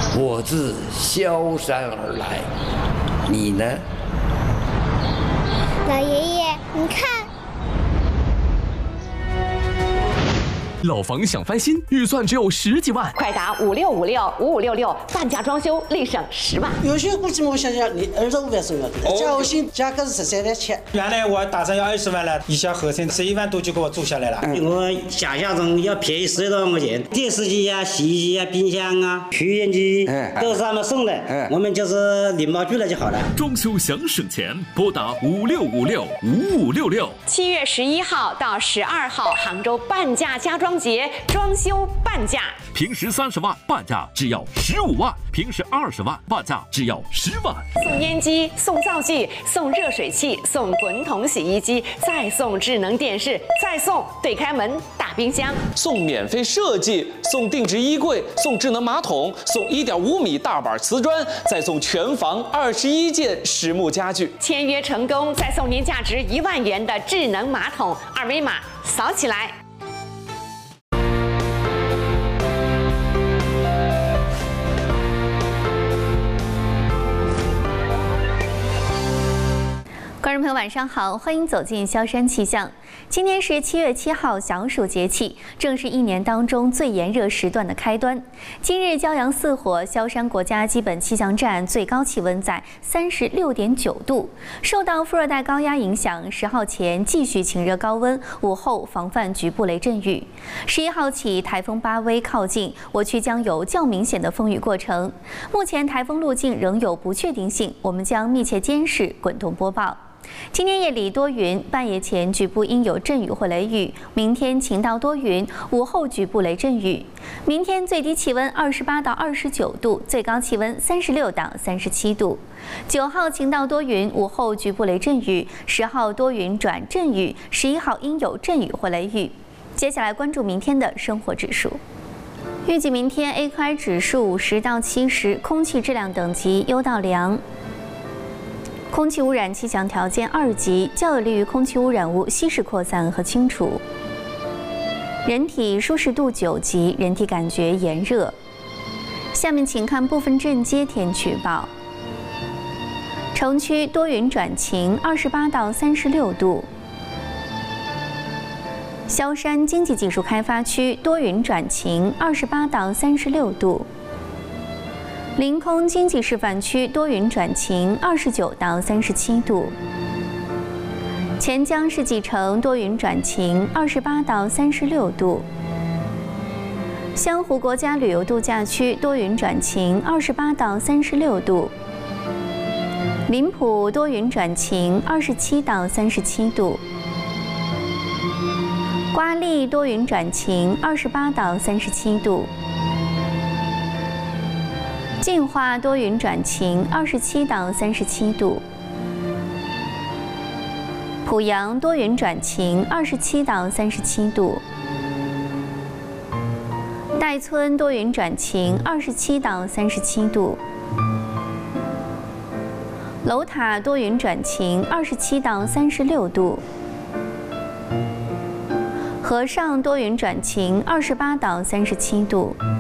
我自萧山而来，你呢？ 老爷爷，你看。 老房想翻新，预算只有10几万， 快打56565566，半价装修，立省10万。 有些估计我想想，你25万是要的，加我薪价格是13万7。 原来我打算要20万了，一小合成11万多就给我做下来了。 我想象中要便宜10多万块钱，电视机啊、洗衣机啊、冰箱啊、取烟机都是他们送的，我们就是领包去了就好了。 装修想省钱，拨打56565566。 7月11号到12号，杭州半价家装节装修半价， 平时30万半价只要15万，平时20万半价只要10万。 送烟机、送灶具、送热水器、送滚筒洗衣机，再送智能电视，再送对开门大冰箱， 送免费设计，送定制衣柜，送智能马桶，送1.5米大板瓷砖，再送全房21件实木家具。 签约成功再送您价值1万元的智能马桶，二维码扫起来。 观众朋友，晚上好，欢迎走进萧山气象。今天是7月7号，小暑节气，正是一年当中最炎热时段的开端。今日骄阳似火，萧山国家基本气象站最高气温在36.9度。受到副热带高压影响，10号前继续晴热高温，午后防范局部雷阵雨。11号起，台风巴威靠近，我区将有较明显的风雨过程。目前台风路径仍有不确定性，我们将密切监视，滚动播报。今天夜里多云，半夜前局部应有阵雨或雷雨。明天晴到多云，午后局部雷阵雨。明天最低气温28到29度，最高气温36到37度。9号晴到多云，午后局部雷阵雨。10号多云转阵雨，11号应有阵雨或雷雨。接下来关注明天的生活指数。预计明天 AQI 指数50到70，空气质量等级优到良。空气污染气象条件2级，较有利于空气污染物稀释扩散和清除。人体舒适度9级，人体感觉炎热。下面请看部分镇街天气预报。城区多云转晴，28到36度。萧山经济技术开发区多云转晴，28到36度。临空经济示范区多云转晴，29到37度。钱江世纪城多云转晴，28到36度。湘湖国家旅游度假区多云转晴，28到36度。临浦多云转晴，27到37度。瓜沥多云转晴，28到37度。晋化多云转晴，27到37度。濮阳多云转晴，27到37度。岱村多云转晴，27到37度。楼塔多云转晴，27到36度。河上多云转晴，28到37度。